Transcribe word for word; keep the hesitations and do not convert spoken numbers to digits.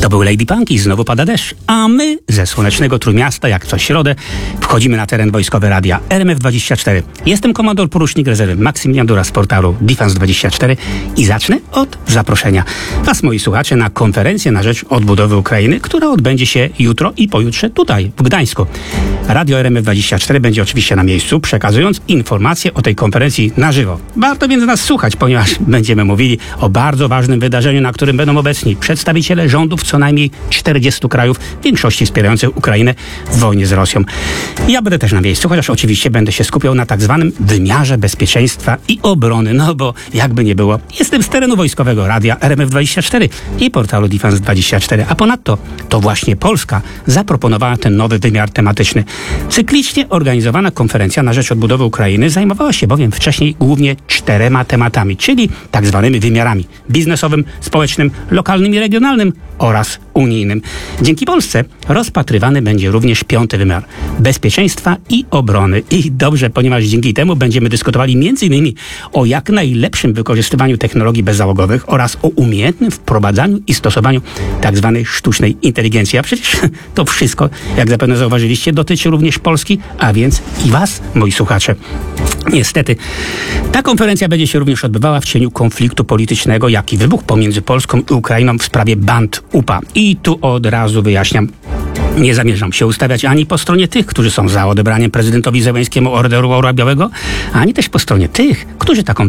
To był Lady Punk i znowu pada deszcz, a my ze słonecznego Trójmiasta, jak co środę, wchodzimy na teren wojskowy radia R M F dwadzieścia cztery. Jestem komandor porucznik rezerwy Maksymilian Dura z portalu Defense dwadzieścia cztery i zacznę od zaproszenia was, moi słuchacze, na konferencję na rzecz odbudowy Ukrainy, która odbędzie się jutro i pojutrze tutaj, w Gdańsku. Radio R M F dwadzieścia cztery będzie oczywiście na miejscu, przekazując informacje o tej konferencji na żywo. Warto więc nas słuchać, ponieważ będziemy mówili o bardzo ważnym wydarzeniu, na którym będą obecni przedstawiciele rządów co najmniej czterdziestu krajów, w większości wspierających Ukrainę w wojnie z Rosją. Ja będę też na miejscu, chociaż oczywiście będę się skupiał na tak zwanym wymiarze bezpieczeństwa i obrony, no bo jakby nie było, jestem z terenu wojskowego radia R M F dwadzieścia cztery i portalu Defense dwadzieścia cztery, a ponadto to właśnie Polska zaproponowała ten nowy wymiar tematyczny. Cyklicznie organizowana konferencja na rzecz odbudowy Ukrainy zajmowała się bowiem wcześniej głównie czterema tematami, czyli tak zwanymi wymiarami biznesowym, społecznym, lokalnym i regionalnym oraz unijnym. Dzięki Polsce rozpatrywany będzie również piąty wymiar bezpieczeństwa i obrony. I dobrze, ponieważ dzięki temu będziemy dyskutowali między innymi o jak najlepszym wykorzystywaniu technologii bezzałogowych oraz o umiejętnym wprowadzaniu i stosowaniu tak zwanej sztucznej inteligencji. A przecież to wszystko, jak zapewne zauważyliście, dotyczy również Polski, a więc i was, moi słuchacze. Niestety, ta konferencja będzie się również odbywała w cieniu konfliktu politycznego, jaki wybuchł pomiędzy Polską i Ukrainą w sprawie band U P A. I tu od razu wyjaśniam, nie zamierzam się ustawiać ani po stronie tych, którzy są za odebraniem prezydentowi Zełenskiemu Orderu Orła Białego, ani też po stronie tych, którzy taką